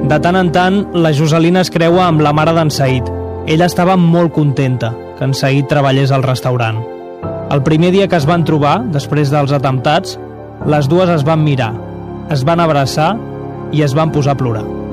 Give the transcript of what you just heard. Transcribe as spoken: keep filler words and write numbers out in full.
De tant en tant, la Joselina es creua amb la mare d'en Said. Ella estava molt contenta que en Said treballés al restaurant. El primer dia que es van trobar, després dels atemptats, les dues es van mirar, es van abraçar i es van posar a plorar.